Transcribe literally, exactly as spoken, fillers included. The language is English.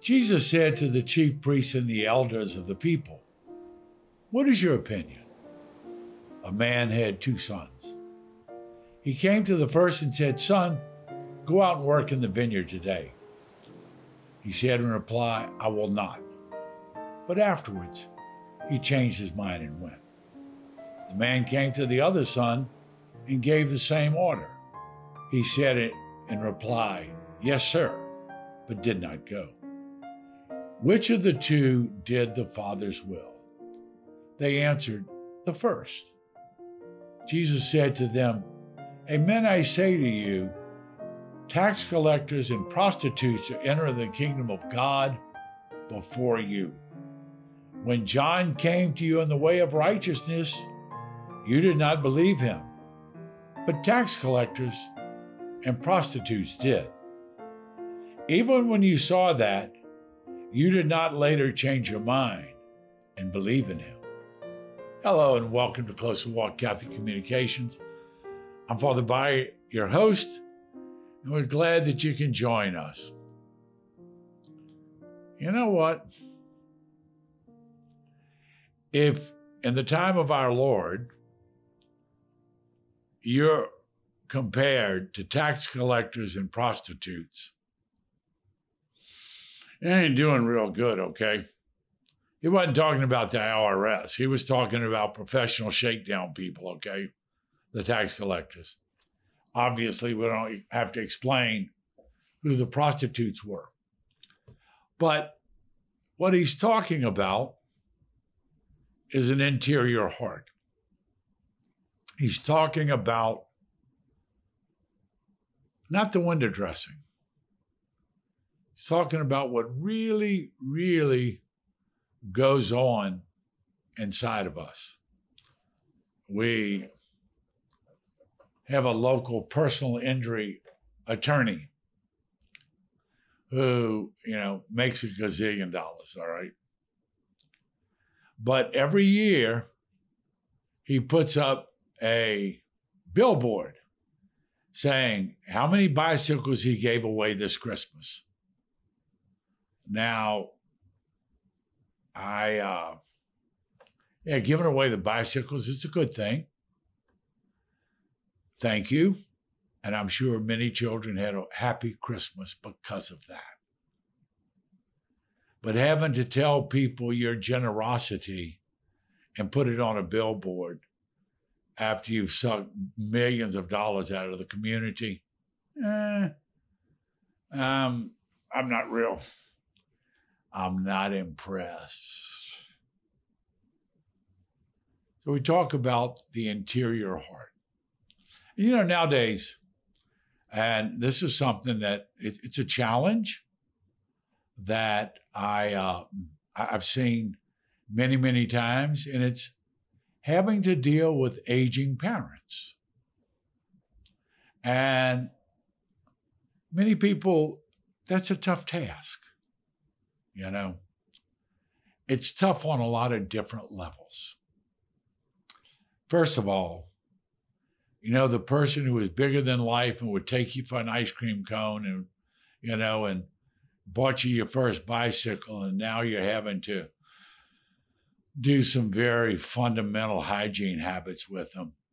Jesus said to the chief priests and the elders of the people, "What is your opinion?" A man had two sons. He came to the first and said, "Son, go out and work in the vineyard today." He said in reply, "I will not." But afterwards, he changed his mind and went. The man came to the other son and gave the same order. He said it in reply, "Yes, sir," but did not go. Which of the two did the Father's will? They answered, "The first." Jesus said to them, "Amen, I say to you, tax collectors and prostitutes enter the kingdom of God before you. When John came to you in the way of righteousness, you did not believe him, but tax collectors and prostitutes did. Even when you saw that, you did not later change your mind and believe in him." Hello and welcome to Closer Walk Catholic Communications. I'm Father Bayer, your host, and we're glad that you can join us. You know what? If in the time of our Lord, you're compared to tax collectors and prostitutes, it ain't doing real good, okay? He wasn't talking about the I R S. He was talking about professional shakedown people, okay? The tax collectors. Obviously, we don't have to explain who the prostitutes were. But what he's talking about is an interior heart. He's talking about not the window dressing. He's talking about what really, really goes on inside of us. We have a local personal injury attorney who, you know, makes a gazillion dollars, all right? But every year, he puts up a billboard saying how many bicycles he gave away this Christmas. Now, I, uh, yeah, giving away the bicycles, it's a good thing. Thank you. And I'm sure many children had a happy Christmas because of that. But having to tell people your generosity and put it on a billboard after you've sucked millions of dollars out of the community, eh, um, I'm not real. I'm not impressed. So we talk about the interior heart. You know, nowadays, and this is something that it, it's a challenge that I, uh, I've seen many, many times, and it's having to deal with aging parents. And many people, that's a tough task. You know, it's tough on a lot of different levels. First of all, you know, the person who is bigger than life and would take you for an ice cream cone and, you know, and bought you your first bicycle, and now you're having to do some very fundamental hygiene habits with them.